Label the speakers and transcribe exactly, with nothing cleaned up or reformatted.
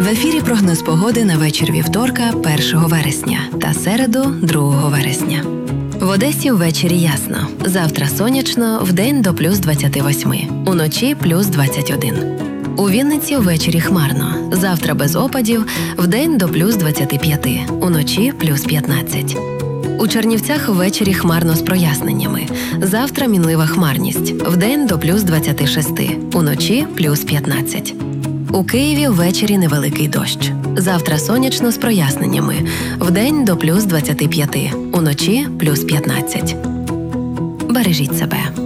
Speaker 1: В ефірі прогноз погоди на вечір вівторка, першого вересня та середу, другого вересня. В Одесі ввечері ясно. Завтра сонячно, вдень до плюс двадцять вісім, уночі плюс двадцять один. У Вінниці ввечері хмарно. Завтра без опадів, вдень до плюс двадцять п'ять, уночі плюс п'ятнадцять. У Чернівцях ввечері хмарно з проясненнями. Завтра мінлива хмарність, вдень до плюс двадцять шість, уночі плюс п'ятнадцять. У Києві ввечері невеликий дощ. Завтра сонячно з проясненнями, вдень до плюс двадцять п'ять, уночі плюс п'ятнадцять. Бережіть себе.